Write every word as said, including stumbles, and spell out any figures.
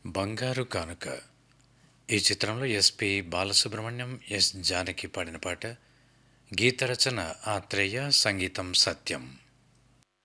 బంగారు కానుక ఈ చిత్రంలో ఎస్పి బాలసుబ్రహ్మణ్యం, ఎస్ జానకి పాడిన పాట. గీత రచన ఆత్రేయ, సంగీతం సత్యం.